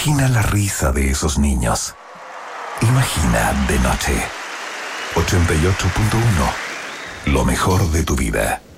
Imagina la risa de esos niños. Imagina de noche. 88.1. Lo mejor de tu vida.